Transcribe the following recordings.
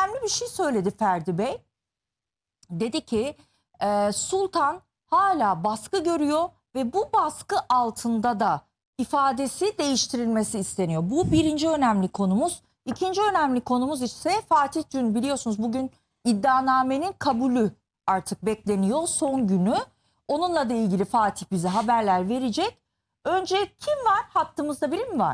önemli bir şey söyledi Ferdi Bey. Dedi ki Sultan hala baskı görüyor ve bu baskı altında da ifadesi değiştirilmesi isteniyor. Bu birinci önemli konumuz. İkinci önemli konumuz ise Fatih dün biliyorsunuz bugün iddianamenin kabulü artık bekleniyor, son günü. Onunla da ilgili Fatih bize haberler verecek. Önce kim var? Hattımızda biri mi var?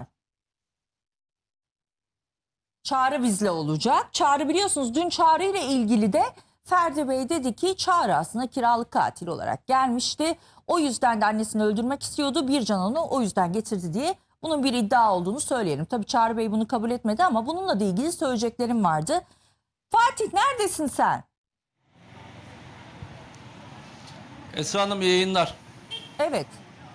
Çağrı bizle olacak. Çağrı biliyorsunuz dün Çağrı ile ilgili de Ferdi Bey dedi ki Çağrı aslında kiralık katil olarak gelmişti. O yüzden de annesini öldürmek istiyordu. Bircan onu o yüzden getirdi diye bunun bir iddia olduğunu söyleyelim. Tabii Çağrı Bey bunu kabul etmedi ama bununla da ilgili söyleyeceklerim vardı. Fatih neredesin sen? Esra Hanım iyi yayınlar. Evet.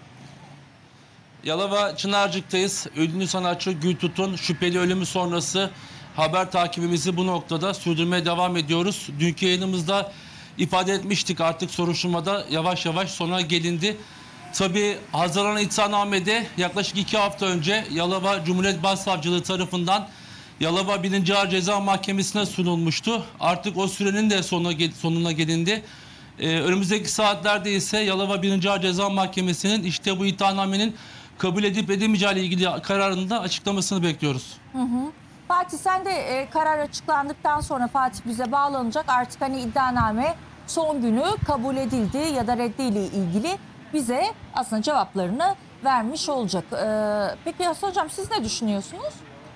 Yalova Çınarcık'tayız. Ünlü sanatçı Gültut'un şüpheli ölümü sonrası haber takibimizi bu noktada sürdürmeye devam ediyoruz. Dünkü yayınımızda ifade etmiştik, artık soruşturmada yavaş yavaş sona gelindi. Tabii hazırlanan iddianamede yaklaşık 2 hafta önce Yalova Cumhuriyet Başsavcılığı tarafından Yalova 1. Ağır Ceza Mahkemesi'ne sunulmuştu. Artık o sürenin de sonuna gelindi. Önümüzdeki saatlerde ise Yalova 1. Ağır Ceza Mahkemesi'nin işte bu iddianamenin kabul edip edemeyeceği ile ilgili kararını da açıklamasını bekliyoruz. Fatih sen de karar açıklandıktan sonra Fatih bize bağlanacak. Artık hani iddianame son günü kabul edildi ya da reddiyle ilgili bize aslında cevaplarını vermiş olacak. Peki Hasan Hocam siz ne düşünüyorsunuz?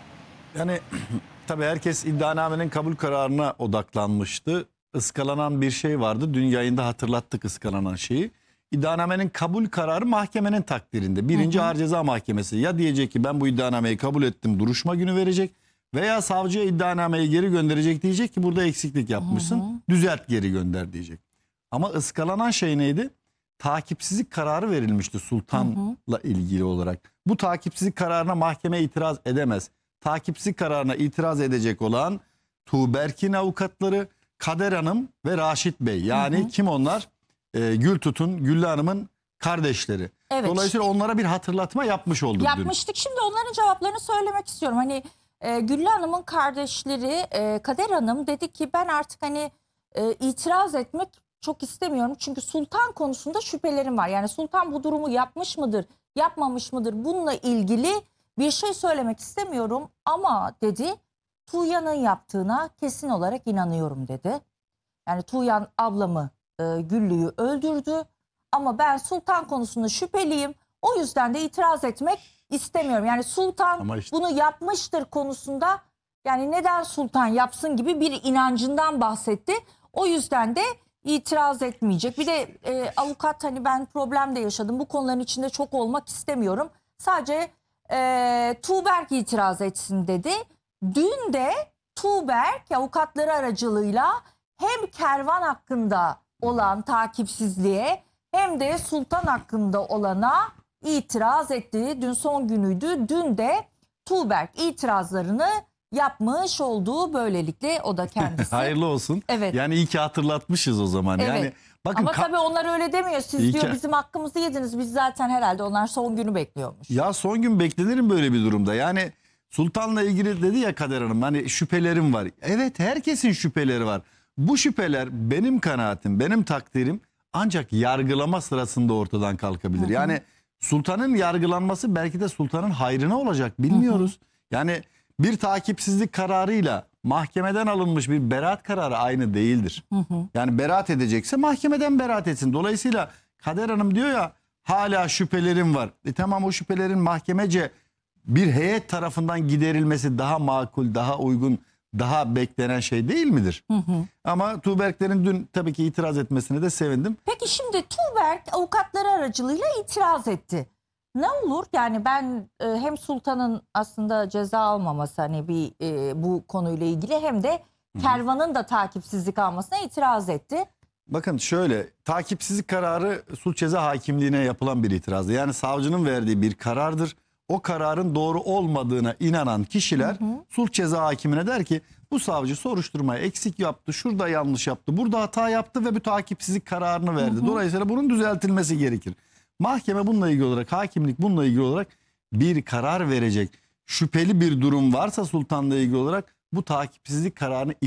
Yani tabii herkes iddianamenin kabul kararına odaklanmıştı. Iskalanan bir şey vardı. Dün yayında hatırlattık ıskalanan şeyi. İddianamenin kabul kararı mahkemenin takdirinde. 1. Ağır Ceza Mahkemesi ya diyecek ki ben bu iddianameyi kabul ettim, duruşma günü verecek, veya savcıya iddianameyi geri gönderecek, diyecek ki burada eksiklik yapmışsın, düzelt geri gönder diyecek. Ama ıskalanan şey neydi? Takipsizlik kararı verilmişti Sultan'la ilgili olarak. Bu takipsizlik kararına mahkeme itiraz edemez. Takipsizlik kararına itiraz edecek olan Tuğberk'in avukatları, Kader Hanım ve Raşit Bey. Yani kim onlar? Gültut'un, Güllü Hanım'ın kardeşleri. Evet. Dolayısıyla onlara bir hatırlatma yapmış olduk Yapmıştık. Şimdi onların cevaplarını söylemek istiyorum. Hani Güllü Hanım'ın kardeşleri Kader Hanım dedi ki ben artık hani itiraz etmek çok istemiyorum. Çünkü Sultan konusunda şüphelerim var. Yani Sultan bu durumu yapmış mıdır, yapmamış mıdır? Bununla ilgili bir şey söylemek istemiyorum. Ama dedi Tuğyan'ın yaptığına kesin olarak inanıyorum dedi. Yani Tuğyan ablamı Güllü'yü öldürdü. Ama ben Sultan konusunda şüpheliyim. O yüzden de itiraz etmek istemiyorum. Yani Sultan işte bunu yapmıştır konusunda yani neden Sultan yapsın gibi bir inancından bahsetti. O yüzden de itiraz etmeyecek. Bir de avukat hani ben problem de yaşadım. Bu konuların içinde çok olmak istemiyorum. Sadece Tuğberk itiraz etsin dedi. Dün de Tuğberk avukatları aracılığıyla hem kervan hakkında olan takipsizliğe hem de Sultan hakkında olana itiraz etti. Dün son günüydü. Dün de Tuğberk itirazlarını yapmış olduğu böylelikle o da kendisi. Hayırlı olsun. Evet. Yani iyi ki hatırlatmışız o zaman. Evet. Yani bakın ama tabii onlar öyle demiyor. Siz İyi diyor ki... bizim hakkımızı yediniz. Biz zaten herhalde onlar son günü bekliyormuş. Ya son gün beklenirim böyle bir durumda. Yani Sultan'la ilgili dedi ya Kader Hanım, hani şüphelerim var. Evet, herkesin şüpheleri var. Bu şüpheler benim kanaatim, benim takdirim ancak yargılama sırasında ortadan kalkabilir. Yani Sultan'ın yargılanması belki de Sultan'ın hayrına olacak, bilmiyoruz. Yani bir takipsizlik kararıyla mahkemeden alınmış bir beraat kararı aynı değildir. Yani beraat edecekse mahkemeden beraat etsin. Dolayısıyla Kader Hanım diyor ya hala şüphelerim var. Tamam, o şüphelerin mahkemece bir heyet tarafından giderilmesi daha makul, daha uygun, daha beklenen şey değil midir? Ama Tuğberklerin dün tabii ki itiraz etmesine de sevindim. Peki şimdi Tuğberk avukatları aracılığıyla itiraz etti. Ne olur yani ben hem Sultan'ın aslında ceza almaması hani bu konuyla ilgili hem de kervanın da takipsizlik almasına itiraz etti. Bakın şöyle, takipsizlik kararı suç ceza hakimliğine yapılan bir itirazdı. Yani savcının verdiği bir karardır. O kararın doğru olmadığına inanan kişiler suç ceza hakimine der ki bu savcı soruşturmayı eksik yaptı, şurada yanlış yaptı, burada hata yaptı ve bu takipsizlik kararını verdi. Dolayısıyla bunun düzeltilmesi gerekir. Mahkeme bununla ilgili olarak, hakimlik bununla ilgili olarak bir karar verecek. Şüpheli bir durum varsa Sultan'la ilgili olarak bu takipsizlik kararını